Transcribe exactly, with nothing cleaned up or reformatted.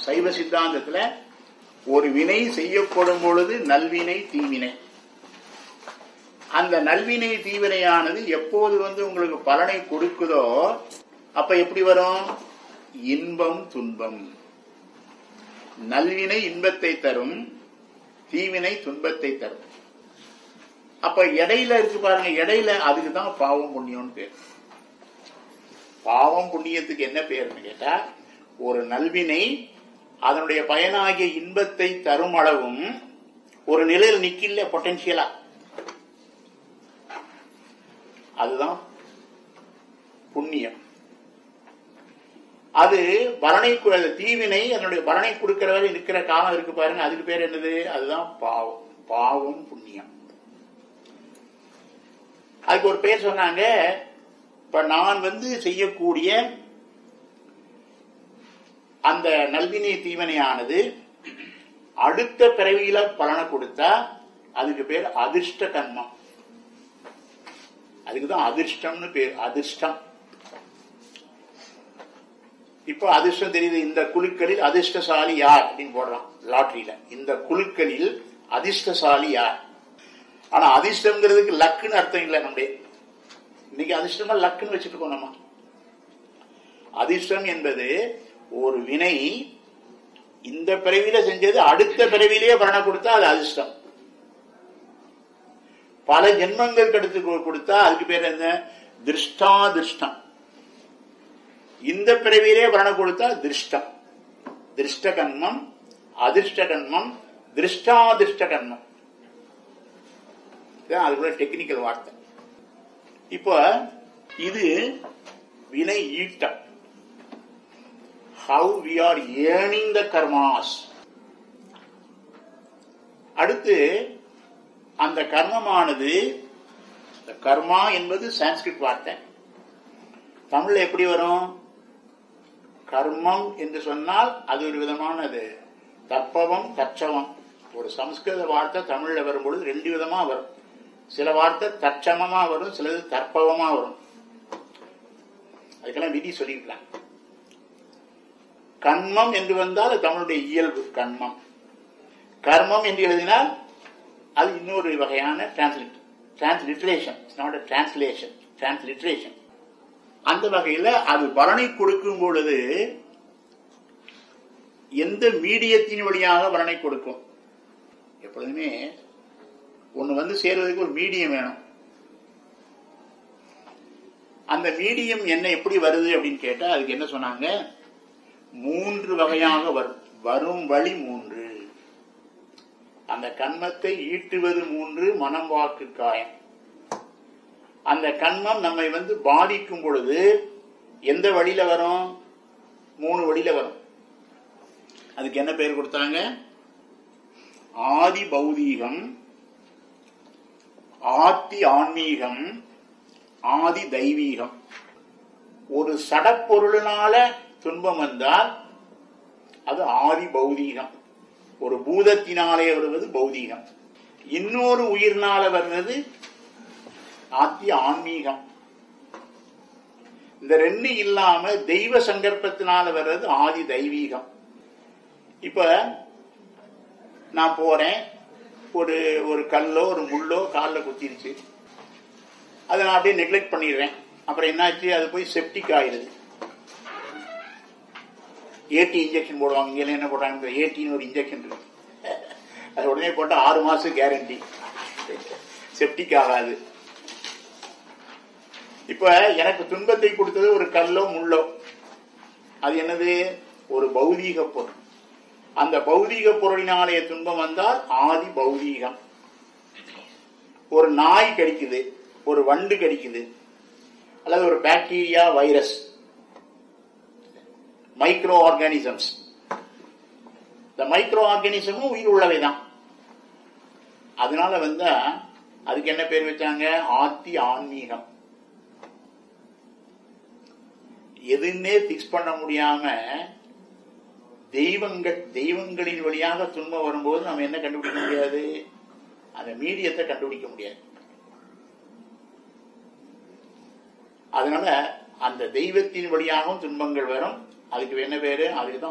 சைவ சித்தாந்தத்துல ஒரு வினை செய்யப்படும் பொழுது நல்வினை தீவினை, அந்த நல்வினை தீவினையானது எப்போது வந்து உங்களுக்கு பலனை கொடுக்குதோ அப்ப எப்படி வரும்? இன்பம் துன்பம். நல்வினை இன்பத்தை தரும், தீவினை துன்பத்தை தரும். அப்ப இடையில இருக்கு பாருங்க, இடையில அதுக்குதான் பாவம் புண்ணியம்னு பேர். பாவம் புண்ணியத்துக்கு என்ன பேருன்னு கேட்டா, ஒரு நல்வினை அதனுடைய பயனாகிய இன்பத்தை தரும் அளவும் ஒரு நிலையில் நிக்கல பொட்டன்சியலா, அதுதான் புண்ணியம். அது பலனை, தீவினை அதனுடைய பலனை கொடுக்கிற வரை இருக்கிற காலம் இருக்கு பாருங்க, அதுக்கு பேர் என்னது? அதுதான் பாவம். பாவம் புண்ணியம். அதுக்கு ஒரு பேர் சொன்னாங்க. இப்ப நான் வந்து செய்யக்கூடிய அந்த நல்வினை தீவனையானது அடுத்த பிறவியில பலனை கொடுத்தா அதுக்கு பேர் அதிர்ஷ்ட கர்மம். அதுக்குதான் அதிர்ஷ்டம்னு பேர். அதிர்ஷ்டம். இப்ப அதிர்ஷ்டம் தெரியுது. இந்த குழுக்களில் அதிர்ஷ்டசாலி யார் அப்படின்னு போடுறான் லாட்டரியில. இந்த குழுக்களில் அதிர்ஷ்டசாலி யார்? ஆனா அதிர்ஷ்டம்ங்கிறதுக்கு லக்குன்னு அர்த்தம் இல்லை. நம்முடைய இன்னைக்கு அதிர்ஷ்டமா லக்குன்னு வச்சுட்டு இருக்கோம் நம்ம. அதிர்ஷ்டம் என்பது ஒரு வினை இந்த பிறவியில செஞ்சது அடுத்த பிறவிலேயே பலனை கொடுத்தா அது அதிர்ஷ்டம். பல ஜென்மங்கள் கடுத்து கொடுத்தா அதுக்கு பேர் என்ன? திருஷ்டாதிர்ஷ்டம். இந்த பிறவியிலே பலனை கொடுத்தா திருஷ்டம். திருஷ்ட கர்மம், அதிர்ஷ்ட கர்மம், திருஷ்டாதிர்ஷ்ட கர்மம். அதுக்குள்ள டெக்னிக்கல் வார்த்தை. இப்ப இது வினை ஈட்டம். How we are earning the karmas. அடுத்து அந்த கர்மமானது, கர்மா என்பது சான்ஸ்கிரிட் வார்த்தை. தமிழ்ல எப்படி வரும்? கர்மம் என்று சொன்னால் அது ஒரு விதமானது தற்பவம் தற்சவம். ஒரு சமஸ்கிருத வார்த்தை தமிழ்ல வரும்பொழுது ரெண்டு விதமா வரும். சில வார்த்தை தற்சமமா வரும், சிலது தற்பவமா வரும். அதுக்கெல்லாம் விதி சொல்லிருக்கலாம். கர்மம் என்று வந்தால் தமிழுடைய இயல்பு கர்மம். கர்மம் என்று எழுதினால் அது இன்னொரு வகையான டிரான்ஸ்லிட்ரேஷன். Translation, transliteration. அந்த வகையில அது பலனை கொடுக்கும் பொழுது எந்த மீடியத்தின் வழியாக பலனை கொடுக்கும்? எப்பொழுதுமே ஒண்ணு வந்து சேர்வதற்கு ஒரு மீடியம் வேணும். அந்த மீடியம் என்ன எப்படி வருது அப்படின்னு கேட்டா அதுக்கு என்ன சொன்னாங்க? மூன்று வகையாக வரும். வரும் வழி மூன்று. அந்த கர்மத்தை ஈட்டுவது மூன்று, மனம் வாக்கு காயம். அந்த கர்மம் நம்மை வந்து பாதிக்கும் பொழுது எந்த வழியில வரும்? மூணு வழியில வரும். அதுக்கு என்ன பெயர் கொடுத்தாங்க? ஆதி பௌதீகம், ஆத்தி ஆன்மீகம், ஆதி தெய்வீகம். ஒரு சடப்பொருளினால துன்பம் வந்தால் அது ஆதி பௌதீகம். ஒரு பூதத்தினாலே வருவது பௌதீகம். இன்னொரு உயிர்னால வருவது ஆத்தி ஆன்மீகம். இந்த ரெண்டு இல்லாம தெய்வ சங்கற்பத்தினால வர்றது ஆதி தெய்வீகம். இப்ப நான் போறேன், ஒரு ஒரு கல்லோ ஒரு முள்ளோ காலில் குத்திருச்சு, அதை நான் அப்படியே நெக்லெக்ட் பண்ணிடுறேன். அப்புறம் என்னாச்சு? அது போய் செப்டிக் ஆயிடுது. ஏடி இன்ஜெக்ஷன் போடுவாங்க. இங்க என்ன போடுறாங்க? ஏடின்னு ஒரு இன்ஜெக்ஷன் இருக்கு. அது உடனே போட்டா ஆறு மாசம் கேரண்டி, செப்டிக் ஆகாது. இப்ப எனக்கு துன்பத்தை கொடுத்தது ஒரு கல்லோ முள்ளோ. அது என்னது? ஒரு பௌதீக பொருள். அந்த பௌதீக பொருளினாலே துன்பம் வந்தால் ஆதி பௌதீகம். ஒரு நாய் கடிக்குது, ஒரு வண்டு கடிக்குது, அல்லது ஒரு பாக்டீரியா, வைரஸ், மைக்ரோ ஆர்கானிசம்ஸ். இந்த மைக்ரோ ஆர்கானிசமும் உயிர் உள்ளவைதான். அதனால வந்தா அதுக்கு என்ன பேர் வச்சாங்க? ஆத்தி ஆன்மீகம். எதுன்னே பிக்ஸ் பண்ண முடியாம தெய்வங்கள் தெய்வங்களின் வழியாக துன்பம் வரும்போது நம்ம என்ன கண்டுபிடிக்க முடியாது? அந்த மீடியத்தை கண்டுபிடிக்க முடியாது. அதனால அந்த தெய்வத்தின் வழியாகவும் துன்பங்கள் வரும். அதுக்கு என்ன பேரு? அதுக்குதான்